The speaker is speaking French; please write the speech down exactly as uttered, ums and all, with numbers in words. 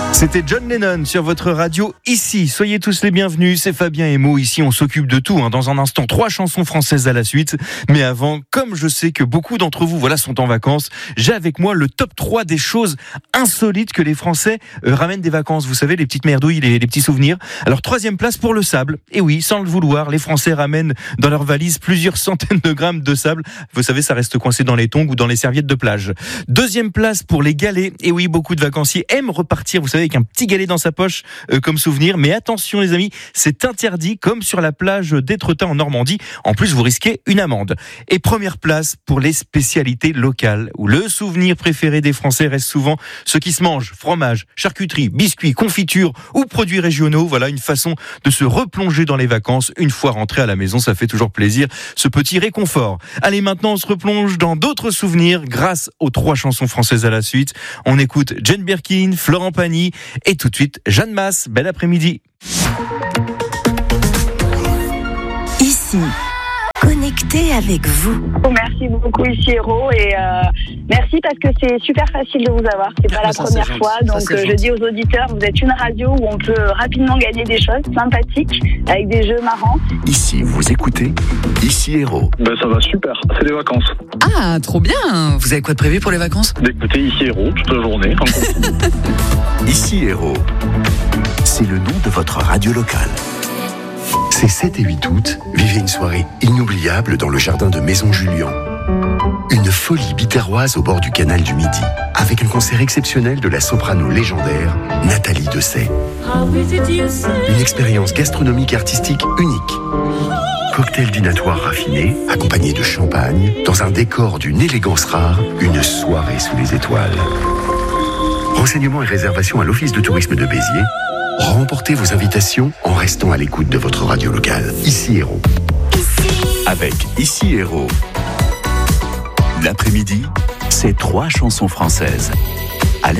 C'était John Lennon sur votre radio ici. Soyez tous les bienvenus, c'est Fabien et Mo. Ici, on s'occupe de tout. Hein. Dans un instant, trois chansons françaises à la suite. Mais avant, comme je sais que beaucoup d'entre vous voilà, sont en vacances, j'ai avec moi le top trois des choses insolites que les Français euh, ramènent des vacances. Vous savez, les petites merdouilles, les, les petits souvenirs. Alors, troisième place pour le sable. Et oui, sans le vouloir, les Français ramènent dans leur valise plusieurs centaines de grammes de sable. Vous savez, ça reste coincé dans les tongs ou dans les serviettes de plage. Deuxième place pour les galets. Et oui, beaucoup de vacanciers aiment repartir, vous savez, avec un petit galet dans sa poche euh, comme souvenir. Mais attention les amis, c'est interdit comme sur la plage d'Étretat en Normandie. En plus, vous risquez une amende. Et première place pour les spécialités locales, où le souvenir préféré des Français reste souvent ce qui se mange. Fromage, charcuterie, biscuits, confitures ou produits régionaux. Voilà une façon de se replonger dans les vacances. Une fois rentré à la maison, ça fait toujours plaisir, ce petit réconfort. Allez, maintenant on se replonge dans d'autres souvenirs grâce aux trois chansons françaises à la suite. On écoute Jane Birkin, Florent Pagny et tout de suite Jeanne Masse. Bel après-midi. Ici, connecté avec vous. Merci beaucoup ici Héros et euh, merci parce que c'est super facile de vous avoir. C'est pas Ah, la ça, première c'est fois, gentil. donc Ça, c'est euh, je gentil. dis aux auditeurs, vous êtes une radio où on peut rapidement gagner des choses sympathiques avec des jeux marrants. Ici, vous écoutez Ici Héros. Ben ça va super, c'est des vacances. Ah, trop bien. Vous avez quoi de prévu pour les vacances? D'écouter Ici Héros toute la journée. Ici Héros. C'est le nom de votre radio locale. Ces sept et huit août, vivez une soirée inoubliable dans le jardin de Maison Julian. Une folie biterroise au bord du canal du Midi, avec un concert exceptionnel de la soprano légendaire Nathalie Dessay. Une expérience gastronomique et artistique unique. Cocktail dînatoire raffiné, accompagné de champagne, dans un décor d'une élégance rare, une soirée sous les étoiles. Renseignements et réservations à l'Office de tourisme de Béziers. Remportez vos invitations en restant à l'écoute de votre radio locale. Ici Héros. Avec Ici Héros. L'après-midi, c'est trois chansons françaises.